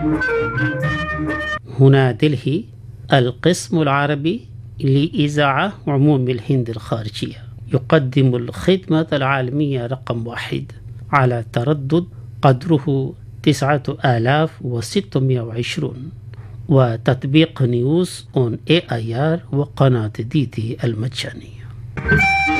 هنا دلهي، القسم العربي لإذاعة عموم الهند الخارجية، يقدم الخدمة العالمية رقم 1 على تردد قدره 9620، وتطبيق نيوز اون AIR وقناة DD المجانية.